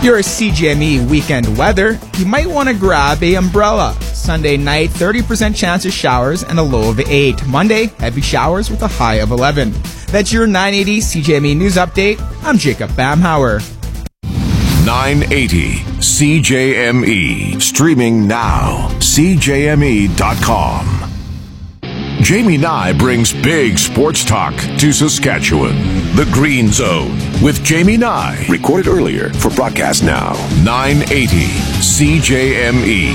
Your CJME weekend weather, you might want to grab a umbrella. Sunday night, 30% chance of showers and a low of 8. Monday, heavy showers with a high of 11. That's your 980 CJME News Update. I'm Jacob Bamhauer. 980 CJME. Streaming now. CJME.com. Jamie Nye brings big sports talk to Saskatchewan. The Green Zone with Jamie Nye. Recorded earlier for broadcast now. 980 CJME.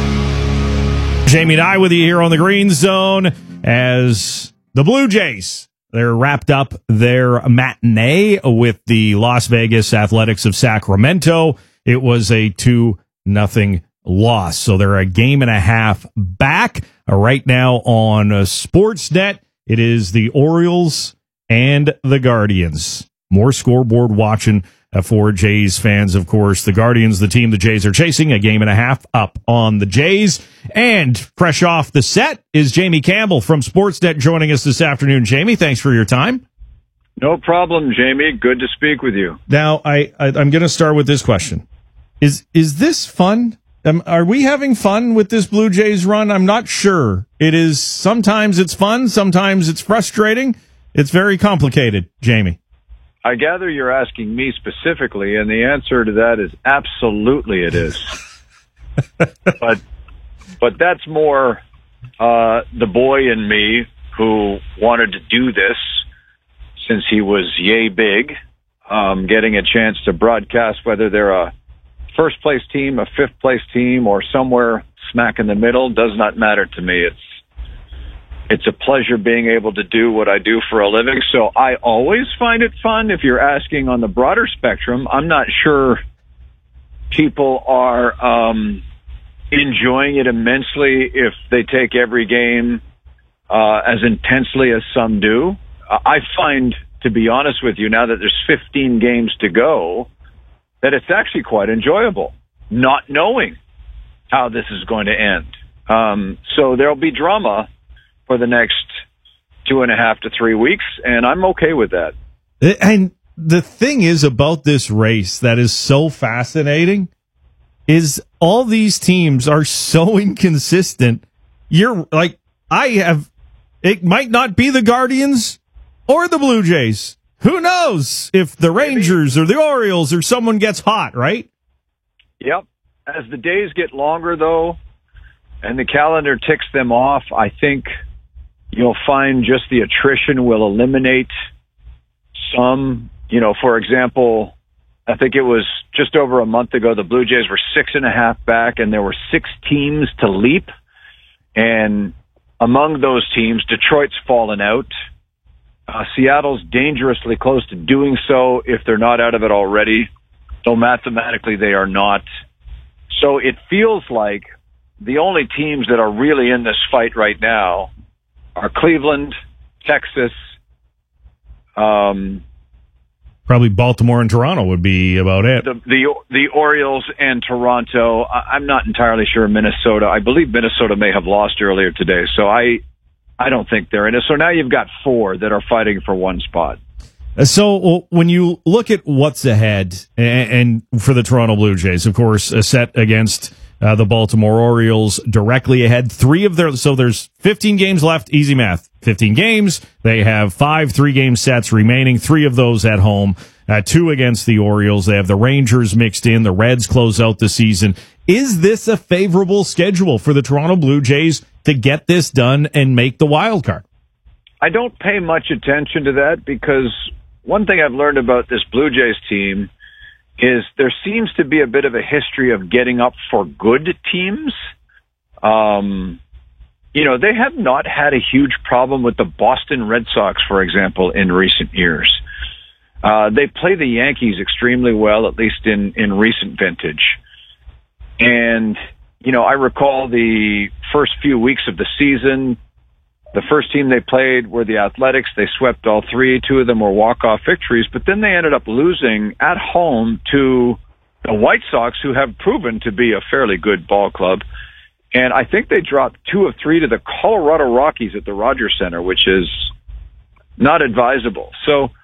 Jamie Nye with you here on the Green Zone as the Blue Jays, they're wrapped up their matinee with the Las Vegas Athletics of Sacramento. It was a 2-0 loss. So they're a game and a half back right now on Sportsnet. It is the Orioles and the Guardians. More scoreboard watching for Jays fans, of course. The Guardians, the team the Jays are chasing, a game and a half up on the Jays. And fresh off the set is Jamie Campbell from Sportsnet joining us this afternoon. Jamie, thanks for your time. No problem, Jamie. Good to speak with you. Now, I'm going to start with this question. Is this fun? Are we having fun with this Blue Jays run? I'm not sure. It is. Sometimes it's fun. Sometimes it's frustrating. It's very complicated, Jamie. I gather you're asking me specifically, and the answer to that is absolutely it is. but that's more the boy in me who wanted to do this since he was yay big, getting a chance to broadcast, whether they're a first-place team, a fifth-place team, or somewhere smack in the middle, does not matter to me. It's a pleasure being able to do what I do for a living, so I always find it fun. If you're asking on the broader spectrum, I'm not sure people are enjoying it immensely if they take every game as intensely as some do. I find, to be honest with you, now that there's 15 games to go, that it's actually quite enjoyable, not knowing how this is going to end. So there'll be drama for the next 2.5 to 3 weeks, and I'm okay with that. And the thing is about this race that is so fascinating is all these teams are so inconsistent. It might not be the Guardians or the Blue Jays. Who knows if the Rangers or the Orioles or someone gets hot, right? Yep. As the days get longer, though, and the calendar ticks them off, I think you'll find just the attrition will eliminate some. For example, I think it was just over a month ago, the Blue Jays were 6.5 back, and there were 6 teams to leap. And among those teams, Detroit's fallen out. Seattle's dangerously close to doing so if they're not out of it already, though mathematically they are not. So it feels like the only teams that are really in this fight right now are Cleveland, Texas. Probably Baltimore and Toronto would be about it. The Orioles and Toronto. I'm not entirely sure Minnesota. I believe Minnesota may have lost earlier today, so I don't think they're in it. So now you've got 4 that are fighting for one spot. So when you look at what's ahead, and for the Toronto Blue Jays, of course, a set against the Baltimore Orioles directly ahead. So there's 15 games left, easy math. 15 games. They have 5 3-game sets remaining, 3 of those at home, 2 against the Orioles. They have the Rangers mixed in. The Reds close out the season. Is this a favorable schedule for the Toronto Blue Jays to get this done and make the wild card? I don't pay much attention to that because one thing I've learned about this Blue Jays team is there seems to be a bit of a history of getting up for good teams. They have not had a huge problem with the Boston Red Sox, for example, in recent years. They play the Yankees extremely well, at least in recent vintage. And, I recall the first few weeks of the season, the first team they played were the Athletics. They swept all 3. 2 of them were walk-off victories, but then they ended up losing at home to the White Sox, who have proven to be a fairly good ball club. And I think they dropped 2 of 3 to the Colorado Rockies at the Rogers Center, which is not advisable. So